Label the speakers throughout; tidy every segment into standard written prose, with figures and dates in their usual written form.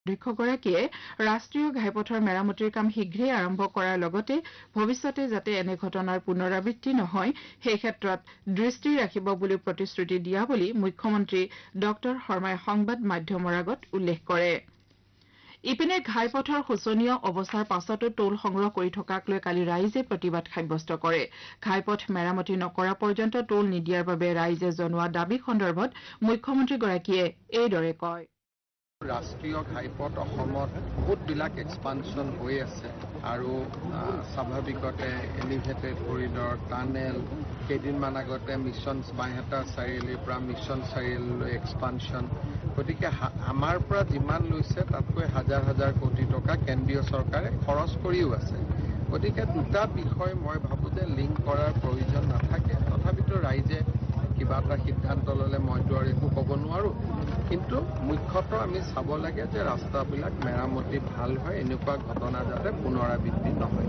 Speaker 1: অধ্যক্ষগৰাকীয়ে ৰাষ্ট্ৰীয় ঘাইপথৰ মেৰামতিৰ কাম শীঘ্ৰেই আৰম্ভ কৰাৰ লগতে ভৱিষ্যতে যাতে এনে ঘটনাৰ পুনৰাবৃত্তি নহয় সেই ক্ষেত্ৰত দৃষ্টি ৰাখিব বুলি প্ৰতিশ্ৰুতি দিয়া বুলি মুখ্যমন্ত্ৰী ডক্টৰ শৰ্মাই সংবাদ মাধ্যমৰ আগত উল্লেখ কৰে। ইপিনে ঘাইপথৰ শোচনীয় অৱস্থাৰ পাছতো টোল সংগ্ৰহ কৰি থকাক লৈ কালি ৰাইজে প্ৰতিবাদ সাব্যস্ত কৰে। ঘাইপথ মেৰামতি নকৰা পৰ্যন্ত টোল নিদিয়াৰ বাবে ৰাইজে জনোৱা দাবী সন্দৰ্ভত মুখ্যমন্ত্ৰীগৰাকীয়ে এইদৰে কয়।
Speaker 2: ৰাষ্ট্ৰীয় ঘাইপথ অসমত বহুতবিলাক এক্সপানশ্যন হৈ আছে আৰু স্বাভাৱিকতে এলিভেটেড কৰিডৰ টানেল কেইদিনমান আগতে মিছন বাইহাটা চাৰিআলিৰ পৰা মিছন চাৰিআলিলৈ এক্সপানশ্যন গতিকে আমাৰ পৰা যিমান লৈছে তাতকৈ হাজাৰ হাজাৰ কোটি টকা কেন্দ্ৰীয় চৰকাৰে খৰচ কৰিও আছে গতিকে দুটা বিষয় মই ভাবোঁ যে লিংক কৰাৰ প্ৰয়োজন নাথাকে তথাপিতো ৰাইজে কিবা এটা সিদ্ধান্ত ল'লে মইতো আৰু একো ক'ব নোৱাৰোঁ কিন্তু মুখ্যতঃ আমি চাব লাগে যে ৰাস্তাবিলাক মেৰামতি ভাল হয় এনেকুৱা ঘটনা যাতে পুনৰাবৃত্তি নহয়।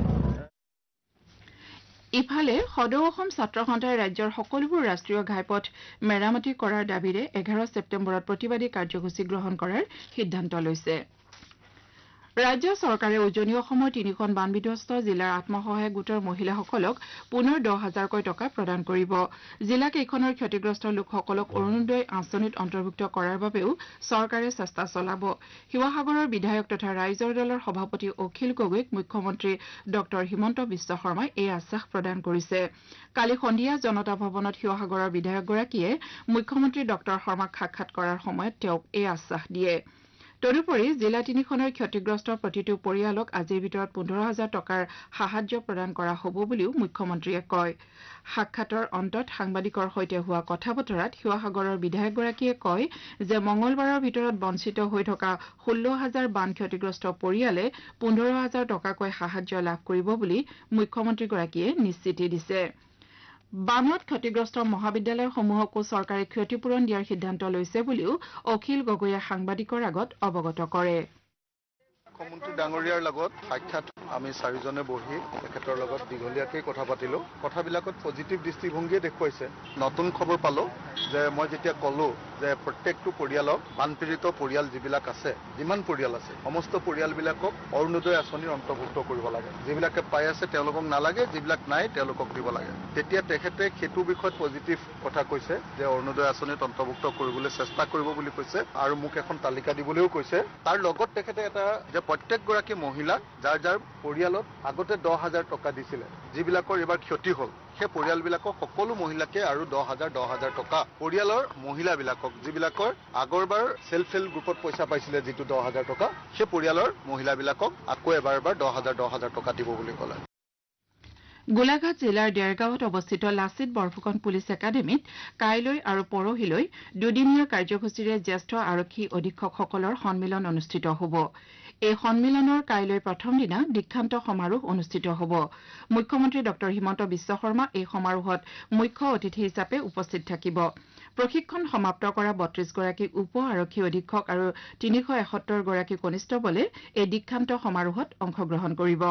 Speaker 1: ইফালে সদৌ অসম ছাত্ৰ সন্থাই ৰাজ্যৰ সকলোবোৰ ৰাষ্ট্ৰীয় ঘাইপথ মেৰামতি কৰাৰ দাবীৰে 11 ছেপ্টেম্বৰত প্ৰতিবাদী কাৰ্যসূচী গ্ৰহণ কৰাৰ সিদ্ধান্ত লৈছে। ৰাজ্য চৰকাৰে উজনি অসমৰ 3খন বানবিধ্বস্ত জিলাৰ আত্মসহায়ক গোটৰ মহিলাসকলক পুনৰ 10,000কৈ টকা প্ৰদান কৰিব। জিলাকেইখনৰ ক্ষতিগ্ৰস্ত লোকসকলক অৰুণোদয় আঁচনিত অন্তৰ্ভুক্ত কৰাৰ বাবেও চৰকাৰে চেষ্টা চলাব। শিৱসাগৰৰ বিধায়ক তথা ৰাইজৰ দলৰ সভাপতি অখিল গগৈক মুখ্যমন্ত্ৰী ডক্টৰ হিমন্ত বিশ্ব শৰ্মাই এই আশ্বাস প্ৰদান কৰিছে। কালি সন্ধিয়া জনতা ভৱনত শিৱসাগৰৰ বিধায়কগৰাকীয়ে মুখ্যমন্ত্ৰী ডক্টৰ শৰ্মাক সাক্ষাৎ কৰাৰ সময়ত তেওঁক এই আশ্বাস দিয়ে। তদুপৰি জিলা 3খনৰ ক্ষতিগ্ৰস্ত প্ৰতিটো পৰিয়ালক আজিৰ ভিতৰত 15,000 টকাৰ সাহায্য প্ৰদান কৰা হ'ব বুলিও মুখ্যমন্ত্ৰীয়ে কয়। সাক্ষাতৰ অন্তত সাংবাদিকৰ সৈতে হোৱা কথা বতৰাত শিৱসাগৰৰ বিধায়কগৰাকীয়ে কয় যে মঙলবাৰৰ ভিতৰত বঞ্চিত হৈ থকা 16,000 বান ক্ষতিগ্ৰস্ত পৰিয়ালে 15,000 টকাকৈ সাহায্য লাভ কৰিব বুলি মুখ্যমন্ত্ৰীগৰাকীয়ে নিশ্চিতি দিছে। বানত ক্ষতিগ্ৰস্ত মহাবিদ্যালয়সমূহকো চৰকাৰে ক্ষতিপূৰণ দিয়াৰ সিদ্ধান্ত লৈছে বুলিও অখিল গগৈয়ে সাংবাদিকৰ আগত অৱগত কৰে।
Speaker 2: মুখ্যমন্ত্ৰী ডাঙৰীয়াৰ লগত সাক্ষাৎ আমি চাৰিজনে বহি তেখেতৰ লগত দীঘলীয়াকৈ কথা পাতিলোঁ কথাবিলাকত পজিটিভ দৃষ্টিভংগীয়ে দেখুৱাইছে। নতুন খবৰ পালোঁ যে মই যেতিয়া ক'লোঁ যে প্ৰত্যেকটো পৰিয়ালক বানপীড়িত পৰিয়াল যিবিলাক আছে যিমান পৰিয়াল আছে সমস্ত পৰিয়ালবিলাকক অৰুণোদয় আঁচনিৰ অন্তৰ্ভুক্ত কৰিব লাগে যিবিলাকে পাই আছে তেওঁলোকক নালাগে যিবিলাক নাই তেওঁলোকক দিব লাগে তেতিয়া তেখেতে সেইটো বিষয়ত পজিটিভ কথা কৈছে যে অৰুণোদয় আঁচনিত অন্তৰ্ভুক্ত কৰিবলৈ চেষ্টা কৰিব বুলি কৈছে আৰু মোক এখন তালিকা দিবলৈও কৈছে। তাৰ লগত তেখেতে এটা যে প্ৰত্যেকগৰাকী মহিলাক যাৰ যাৰ পৰিয়ালত আগতে 10,000 টকা দিছিলে যিবিলাকৰ এইবাৰ ক্ষতি হ'ল সেই পৰিয়ালবিলাকক সকলো মহিলাকে আৰু 10,000 টকা পৰিয়ালৰ মহিলাবিলাকক যিবিলাকৰ আগৰবাৰ চেল্ফ হেল্প গ্ৰুপত পইচা পাইছিলে যিটো 10,000 টকা সেই পৰিয়ালৰ মহিলাবিলাকক আকৌ এবাৰ 10,000 টকা দিব বুলি ক'লে।
Speaker 1: গোলাঘাট জিলাৰ ডেৰগাঁৱত অৱস্থিত লাচিত বৰফুকন পুলিচ একাডেমীত কাইলৈ আৰু পৰহিলৈ দুদিনীয়া কাৰ্যসূচীৰে জ্যেষ্ঠ আৰক্ষী অধীক্ষকসকলৰ সন্মিলন অনুষ্ঠিত হ'ব। এই সন্মিলনৰ কাইলৈ প্ৰথম দিনা দীক্ষান্ত সমাৰোহ অনুষ্ঠিত হ'ব। মুখ্যমন্ত্ৰী ডক্টৰ হিমন্ত বিশ্ব শৰ্মা এই সমাৰোহত মুখ্য অতিথি হিচাপে উপস্থিত থাকিব। প্ৰশিক্ষণ সমাপ্ত কৰা 32গৰাকী উপ আৰক্ষী অধীক্ষক আৰু 371গৰাকী কনিষ্টবলে এই দীক্ষান্ত সমাৰোহত অংশগ্ৰহণ কৰিব।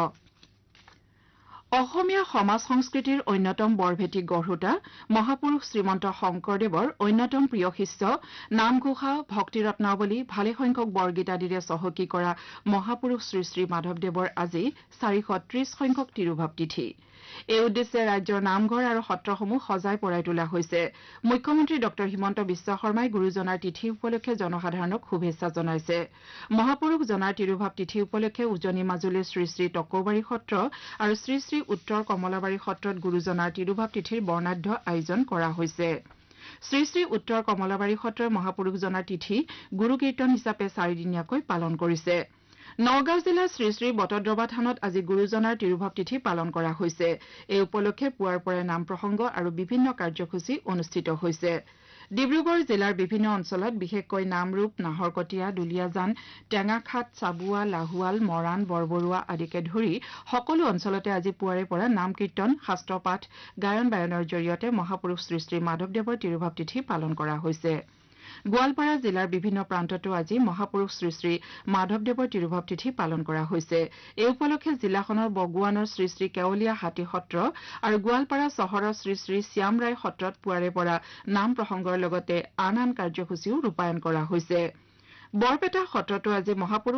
Speaker 1: অসমীয়া সমাজ সংস্কৃতিৰ অন্যতম বৰভেটি গঢ়োতা মহাপুৰুষ শ্ৰীমন্ত শংকৰদেৱৰ অন্যতম প্ৰিয় শিষ্য নামঘোষা ভক্তিৰত্নাৱলী ভালেসংখ্যক বৰগীতাদিৰে চহকী কৰা মহাপুৰুষ শ্ৰী শ্ৰী মাধৱদেৱৰ আজি 430 সংখ্যক তিৰুভাৱ তিথি। এই উদ্দেশ্যে ৰাজ্যৰ নামঘৰ আৰু সত্ৰসমূহ সজাই পৰাই তোলা হৈছে। মুখ্যমন্ত্ৰী ডক্টৰ হিমন্ত বিশ্ব শৰ্মাই গুৰুজনাৰ তিথি উপলক্ষে জনসাধাৰণক শুভেচ্ছা জনাইছে। মহাপুৰুষ জনাৰ তিৰুভাৱ তিথি উপলক্ষে উজনি মাজুলীৰ শ্ৰী শ্ৰী টকৌবাৰী সত্ৰ আৰু শ্ৰী শ্ৰী উত্তৰ কমলাবাৰী সত্ৰত গুৰুজনাৰ তিৰুভাৱ তিথিৰ বৰ্ণাঢ্য আয়োজন কৰা হৈছে। শ্ৰী শ্ৰী উত্তৰ কমলাবাৰী সত্ৰৰ মহাপুৰুষজনাৰ তিথি গুৰু কীৰ্তন হিচাপে 4 দিনীয়াকৈ পালন কৰিছে। নগাঁও জিলাৰ শ্ৰী শ্ৰী বটদ্ৰৱা থানত আজি গুৰুজনাৰ তিৰুভাৱ তিথি পালন কৰা হৈছে। এই উপলক্ষে পুৱাৰ পৰাই নাম প্ৰসংগ আৰু বিভিন্ন কাৰ্যসূচী অনুষ্ঠিত হৈছে। ডিব্ৰুগড় জিলাৰ বিভিন্ন অঞ্চলত বিশেষকৈ নামৰূপ নাহৰকটীয়া দুলীয়াজান টেঙাখাট চাবুৱা লাহোৱাল মৰাণ বৰবৰুৱা আদিকে ধৰি সকলো অঞ্চলতে আজি পুৱাৰে পৰা নাম কীৰ্তন শাস্ত্ৰপাঠ গায়ন বায়নৰ জৰিয়তে মহাপুৰুষ শ্ৰী শ্ৰী মাধৱদেৱৰ তিৰুভাৱ তিথি পালন কৰা হৈছে। গোৱালপাৰা জিলাৰ বিভিন্ন প্ৰান্ততো আজি মহাপুৰুষ শ্ৰী শ্ৰী মাধৱদেৱৰ তিৰুভাৱ তিথি পালন কৰা হৈছে। এই উপলক্ষে জিলাখনৰ বগুৱানৰ শ্ৰী শ্ৰী কেৱলীয়া হাতী সত্ৰ আৰু গোৱালপাৰা চহৰৰ শ্ৰী শ্ৰী শ্যাম ৰায় সত্ৰত পুৱাৰে পৰা নাম প্ৰসংগৰ লগতে আন আন কাৰ্যসূচীও ৰূপায়ণ কৰা হৈছে। বৰপেটা সত্ৰতো আজি মহাপুৰুষ